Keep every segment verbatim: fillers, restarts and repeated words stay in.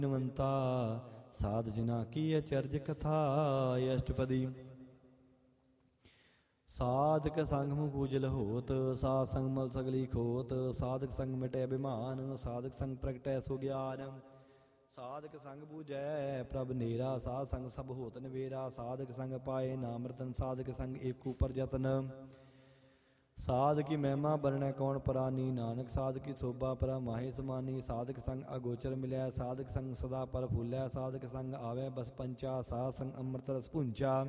ਨਵੰਤਾ ਸਾਧ ਜਨਾ ਕੀ ਅਚਰਜ ਕਥਾ ਅਸ਼ਟਪਦੀ। ਸਾਧਕ ਸੰਗ ਮੁਖ ਉਜਲ ਹੋਤ, ਸਾਧ ਸੰਗ ਮਲ ਸਗਲੀ ਖੋਤ। ਸਾਧਕ ਸੰਗ ਮਿਟੈ ਅਭਿਮਾਨ, ਸਾਧਕ ਸੰਗ ਪ੍ਰਗਟੈ ਸੋ ਗਿਆਨ। ਸਾਧਕ ਸੰਗ ਬੂਝੈ ਪ੍ਰਭ ਨੇਰਾ, ਸਾਧ ਸੰਗ ਸਭ ਹੋਤ ਨਵੇਰਾ। ਸਾਧਕ ਸੰਗ ਪਾਏ ਨਾਮ ਰਤਨ, ਸਾਧਕ ਸੰਗ ਏਕ ਉਪਰ ਯਤਨ। ਸਾਧ ਕੀ ਮਹਿਮਾ ਬਰਣੈ ਕੌਣ ਪਰਾਨੀ, ਨਾਨਕ ਸਾਧ ਕੀ ਸੋਭਾ ਪਰਾ ਮਾਹੇ ਸਮਾਨੀ। ਸਾਧਕ ਸੰਗ ਅਗੋਚਰ ਮਿਲਿਆ, ਸਾਧਕ ਸੰਗ ਸਦਾ ਪਰ ਫੁੱਲਿਆ। ਸਾਧਕ ਸੰਗ ਆਵੈ ਬਸ ਪੰਚਾ, ਸਾਧ ਸੰਗ ਅੰਮ੍ਰਿਤ ਰਸ ਭੁੰਚਾ।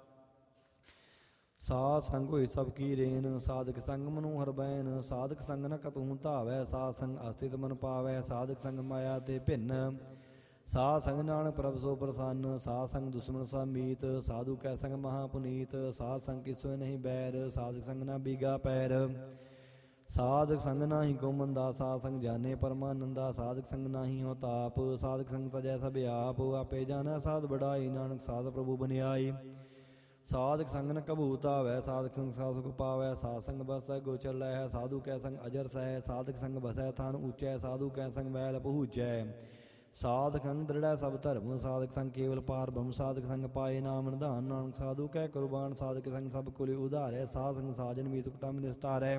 ਸਾਧ ਸੰਗ ਹੋਏ ਸਭ ਕੀ ਰੇਨ, ਸਾਧਕ ਸੰਗ ਮਨੁ ਹਰਿ ਬੈਨ। ਸਾਧਕ ਸੰਗ ਨ ਕਤਹੁ ਧਾਵੈ, ਸਾਧ ਸੰਗ ਅਸਥਿਤ ਮਨ ਪਾਵੈ। ਸਾਧਕ ਸੰਗ ਮਾਇਆ ਤੇ ਭਿੰਨ, ਸਾਧ ਸੰਗ ਨਾਨਕ ਪ੍ਰਭ ਸੋ ਪ੍ਰਸੰਨ। ਸਾਧ ਸੰਗ ਦੁਸ਼ਮਨ ਸਭ ਮੀਤ, ਸਾਧੂ ਕੈ ਸੰਗ ਮਹਾ ਪੁਨੀਤ। ਸਾਧ ਸੰਗ ਕਿਸੁ ਨਹੀਂ ਬੈਰ, ਸਾਧਕ ਸੰਗ ਨਾ ਬੀਗਾ ਪੈਰ। ਸਾਧਕ ਸੰਗ ਨਾਹੀ ਕੋ ਮੰਦਾ, ਸਾਧ ਸੰਗ ਜਾਣੇ ਪਰਮਾਨੰਦਾ। ਸਾਧਕ ਸੰਗ ਨਾਹੀ ਹੋ ਤਾਪ, ਸਾਧਕ ਸੰਗ ਤਜੈ ਸਭ ਆਪ। ਆਪੇ ਜਾਣੈ ਸਾਧ ਬੜਾਈ, ਨਾਨਕ ਸਾਧ ਪ੍ਰਭੂ ਬਨਿਆਈ। ਸਾਧਕ ਸੰਗ ਨ ਕਬੂ ਧਾਵੈ, ਸਾਧਕ ਸੰਗ ਸਾਧ ਸੁਖ ਪਾਵੈ। ਸਾਧ ਸੰਗ ਬਸੈ ਗੋਚਰ ਲਹੈ, ਸਾਧੂ ਕੈ ਸੰਗ ਅਜਰ ਸਹਿ। ਸਾਧਕ ਸੰਗ ਬਸੈ ਥਾਨ ਊਚੈ, ਸਾਧੂ ਕੈ ਸੰਗ ਮੈਲ ਪਹੂਚੈ। ਸਾਧਕ ਸੰਗ ਦ੍ਰਿੜੈ ਸਭ ਧਰਮ, ਸਾਧਕ ਸੰਗ ਕੇਵਲ ਪਾਰ ਬ੍ਰਹਮ। ਸਾਧਕ ਸੰਗ ਪਾਏ ਨਾਮ ਨਿਧਾਨ, ਨਾਨਕ ਸਾਧੂ ਕੈ ਕੁਰਬਾਨ। ਸਾਧਕ ਸੰਗ ਸਭ ਕੁਲ ਉਧਾਰੈ, ਸਾਧ ਸੰਗ ਸਾਜਨ ਮੀਤ ਕੁਟੰਬ ਨਿਸਤਾਰੈ।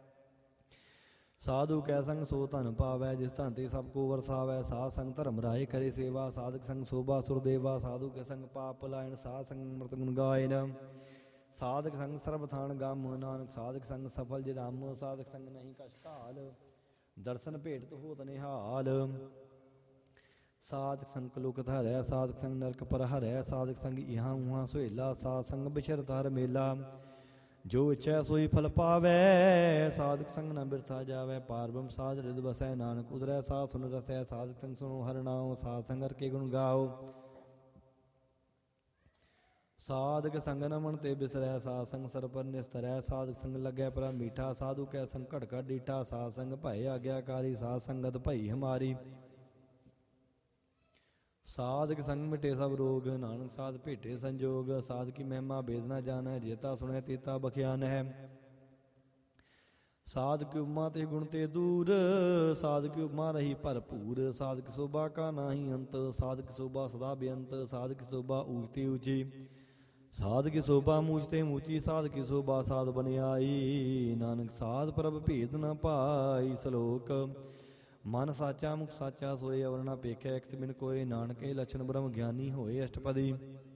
ਸਾਧੂ ਕੈ ਸੰਗ ਸੋ ਧਨ ਪਾਵੈ, ਜਿਸ ਧਨ ਤੇ ਸਭ ਕੋ ਵਰਸਾਵੈ। ਸਾਧ ਸੰਗ ਧਰਮ ਰਾਏ ਕਰੇ ਸੇਵਾ, ਸਾਧਕ ਸੰਗ ਸੋਭਾ ਸੁਰਦੇਵਾ। ਸਾਧੂ ਕੈ ਸੰਗ ਪਾਪ ਪਲਾਇਣ, ਸਾਧ ਸੰਗ ਅੰਮ੍ਰਿਤ ਗੁਣ ਗਾਇਨ। ਸਾਧਕ ਸੰਗ ਸਰਬ ਥਾਨ ਗਮ, ਨਾਨਕ ਸਾਧਕ ਸੰਗ ਸਫਲ ਜਨਮ। ਸਾਧਕ ਸੰਗ ਨਹੀਂ ਕਛ ਘਾਲ, ਦਰਸ਼ਨ ਭੇਟ ਹੋਤ ਨਿਹਾਲ। ਸਾਧਕ ਸੰਗ ਕਲੁਕਤ ਹਰੈ, ਸਾਧਕ ਸੰਗ ਨਰਕ ਪਰ ਹਰੈ। ਸਾਧਕ ਸੰਗ ਇਹਾਂ ਉਹਾਂ ਸੁਹੇਲਾ, ਸਾਧ ਸੰਗ ਬਿਛਰਤ ਹਰ ਮੇਲਾ। ਜੋ ਇੱਛੈ ਸੋਈ ਫਲ ਪਾਵੈ, ਸਾਧਕ ਸੰਗ ਨ ਬਿਰਥਾ ਜਾਵੈ। ਪਾਰ ਬ੍ਰਹਮ ਸਾਧ ਰਿਦ ਬਸੈ, ਨਾਨਕ ਉਦਰੈ ਸਾਧ ਸੁਨ ਰਸੈ। ਸਾਧਕ ਸੰਗ ਸੁਣੋ ਹਰਿ ਨਾਉ, ਸਾਧ ਸੰਗ ਹਰਿ ਕੇ ਗੁਣ ਗਾਓ। ਸਾਧਕ ਸੰਗ ਨ ਮਨ ਤੇ ਬਿਸਰੈ, ਸਾਧ ਸੰਗ ਸਰ ਪਰ ਨਿਸਤਰੈ। ਸਾਧਕ ਸੰਗ ਲੱਗੈ ਪਰਾ ਮੀਠਾ, ਸਾਧੂ ਕੈ ਸੰਗ ਘਟ ਘਟ ਡੀਠਾ। ਸਾਧ ਸੰਗ ਭਏ ਆਗਿਆਕਾਰੀ, ਸਾਧ ਸੰਗਤ ਭਈ ਹਮਾਰੀ। ਸਾਧਕ ਸੰਗ ਮਿਟੇ ਸਭ ਰੋਗ, ਨਾਨਕ ਸਾਧ ਭੇਟੇ ਸੰਜੋਗ। ਸਾਧ ਕੀ ਮਹਿਮਾ ਬੇਦ ਨ ਜਾਣੈ, ਜੇਤਾ ਸੁਣੈ ਤੇਤਾ ਬਖਿਆਨ ਹੈ। ਸਾਧ ਕੀ ਉਪਮਾ ਤੇ ਗੁਣ ਤੇ ਦੂਰ, ਸਾਧ ਕੀ ਉਪਮਾ ਰਹੀ ਭਰਪੂਰ। ਸਾਧਕ ਸੋਭਾ ਕਾ ਨਾਹੀ ਅੰਤ, ਸਾਧਕ ਸੋਭਾ ਸਦਾ ਬੇਅੰਤ। ਸਾਧਕ ਸੋਭਾ ਊਚ ਤੇ ਊਚੀ, ਸਾਧ ਕੀ ਸੋਭਾ ਮੂਚ ਤੇ ਮੂਚੀ। ਸਾਧ ਕੀ ਸੋਭਾ ਸਾਧ ਬਨਿਆਈ, ਨਾਨਕ ਸਾਧ ਪ੍ਰਭ ਭੇਦ ਨ ਪਾਈ। ਸਲੋਕ ਮਨ ਸਾਚਾ ਮੁਖ ਸਾਚਾ ਸੋਏ, ਅਵਰ ਨ ਪੇਖਿਆ ਇਕ ਬਿਨ ਕੋਏ। ਨਾਨਕ ਇਹ ਲੱਛਣ ਬ੍ਰਹਮ ਗਿਆਨੀ ਹੋਏ। ਅਸ਼ਟਪਦੀ।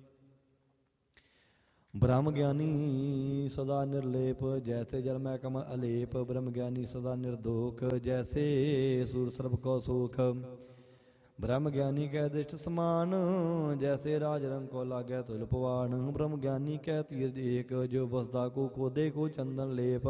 ਬ੍ਰਹਮ ਗਿਆਨੀ ਸਦਾ ਨਿਰਲੇਪ, ਜੈਸੇ ਜਲ ਮੈ ਕਮਲ ਅਲੇਪ। ਬ੍ਰਹਮ ਗਿਆਨੀ ਸਦਾ ਨਿਰਦੋਖ, ਜੈਸੇ ਸੂਰ ਸਰਬ ਕੋ ਸੂਖ। ਬ੍ਰਹਮ ਗਿਆਨੀ ਕੈ ਦਿਸ਼ਟ ਸਮਾਨ, ਜੈਸੇ ਰਾਜ ਰੰਗ ਕੋ ਲਾਗੈ ਤੁਲ ਪਵਾਨ। ਬ੍ਰਹਮ ਗਿਆਨੀ ਕੈ ਤੀਰਜ ਏਕ, ਜੋ ਬਸਦਾ ਕੋ ਖੋਦੇ ਕੋ ਚੰਦਨ ਲੇਪ।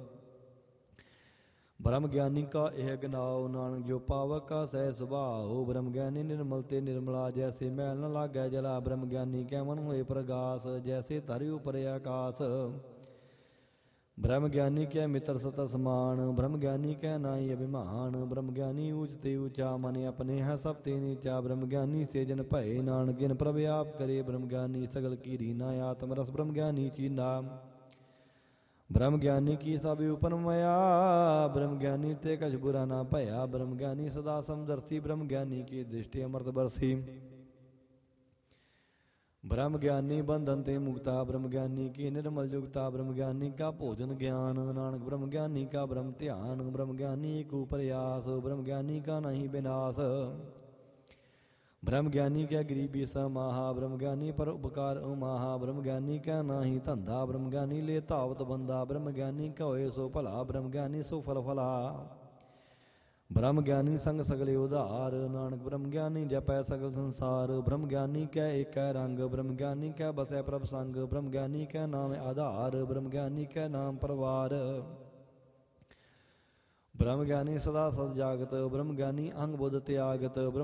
ਬ੍ਰਹਮ ਗਿਆਨੀ ਕਾ ਇਹ ਗਨਾਉ, ਨਾਨਕ ਜੋ ਪਾਵਕ ਕਾ ਸਹਿ ਸੁਭਾਉ। ਬ੍ਰਹਮ ਗਿਆਨੀ ਨਿਰਮਲ ਤੇ ਨਿਰਮਲਾ, ਜੈਸੇ ਮੈਲ ਨ ਲਾਗੈ ਜਲਾ। ਬ੍ਰਹਮ ਗਿਆਨੀ ਕੈ ਮਨ ਹੋਏ ਪ੍ਰਗਾਸ, ਜੈਸੇ ਧਰਿ ਉਪਰ ਆਕਾਸ। ਬ੍ਰਹਮ ਗਿਆਨੀ ਕੈ ਮਿੱਤਰ ਸਤ ਸਮਾਨ, ਬ੍ਰਹਮ ਗਿਆਨੀ ਕੈ ਨਾਹੀ ਅਭਿਮਾਨ। ਬ੍ਰਹਮ ਗਿਆਨੀ ਊਚ ਤੇ ਊਚਾ, ਮਨ ਆਪਣੇ ਹੈ ਸਭ ਤੇ ਨੀਚਾ। ਬ੍ਰਹਮ ਗਿਆਨੀ ਸੇ ਜਨ ਭਏ, ਨਾਨਕ ਜਿਨ ਪ੍ਰਭ ਆਪ ਕਰੇ। ਬ੍ਰਹਮ ਗਿਆਨੀ ਸਗਲ ਕੀ ਰੀਨਾ, ਆਤਮ ਰਸ ਬ੍ਰਹਮ ਗਿਆਨੀ ਚੀਨਾ। ਬ੍ਰਹਮ ਗਿਆਨੀ ਕੀ ਸਭ ਉਪਨ ਮਇਆ, ਬ੍ਰਹਮ ਗਿਆਨੀ ਤੇ ਕਛ ਬੁਰਾ ਨਾ ਭਇਆ। ਬ੍ਰਹਮ ਗਿਆਨੀ ਸਦਾ ਸਮਦਰਸੀ, ਬ੍ਰਹਮ ਗਿਆਨੀ ਕੀ ਦ੍ਰਿਸ਼ਟੀ ਅੰਮ੍ਰਿਤ ਬਰਸੀ। ਬ੍ਰਹਮ ਗਿਆਨੀ ਬੰਧਨ ਤੇ ਮੁਕਤਾ, ਬ੍ਰਹਮ ਗਿਆਨੀ ਕੀ ਨਿਰਮਲ ਜੁਗਤਾ। ਬ੍ਰਹਮ ਗਿਆਨੀ ਕਾ ਭੋਜਨ ਗਿਆਨ, ਨਾਨਕ ਬ੍ਰਹਮ ਗਿਆਨੀ ਕਾ ਬ੍ਰਹਮ ਧਿਆਨ। ਬ੍ਰਹਮ ਗਿਆਨੀ ਏਕ ਉਪਰਿਆਸ, ਬ੍ਰਹਮ ਗਿਆਨੀ ਕਾ ਨਹੀਂ ਬਿਨਾਸ਼। ਬ੍ਰਹਮ ਗਿਆਨੀ ਕੈ ਗਰੀਬੀ ਸਮਾਹਾ, ਬ੍ਰਹਮ ਗਿਆਨੀ ਪਰ ਉਪਕਾਰ ਉਮਾਹਾ। ਬ੍ਰਹਮ ਗਿਆਨੀ ਕੈ ਨਾਹੀ ਧੰਦਾ, ਬ੍ਰਹਮ ਗਿਆਨੀ ਲੈ ਧਾਵਤ ਬੰਦਾ। ਬ੍ਰਹਮ ਗਿਆਨੀ ਕੈ ਹੋਏ ਸੋ ਭਲਾ, ਬ੍ਰਹਮ ਗਿਆਨੀ ਸੋ ਫਲ ਫਲਾ। ਬ੍ਰਹਮ ਗਿਆਨੀ ਸੰਗ ਸਗਲੇ ਉਧਾਰ, ਨਾਨਕ ਬ੍ਰਹਮ ਗਿਆਨੀ ਜਪੈ ਸਗਲ ਸੰਸਾਰ। ਬ੍ਰਹਮ ਗਿਆਨੀ ਕੈ ਏਕੈ ਰੰਗ, ਬ੍ਰਹਮ ਗਿਆਨੀ ਕੈ ਬਸੈ ਪ੍ਰਭ ਸੰਗ। ਬ੍ਰਹਮ ਗਿਆਨੀ ਕੈ ਨਾਮ ਆਧਾਰ, ਬ੍ਰਹਮ ਗਿਆਨੀ ਕੈ ਨਾਮ ਪਰਵਾਰ। ਬ੍ਰਹਮ ਗਿਆਨੀ ਸਦਾ ਸਤ ਜਾਗਤ, ਬ੍ਰਹਮ ਗਿਆਨੀ ਅੰਗ ਬੁੱਧ ਤਿਆਗਤ।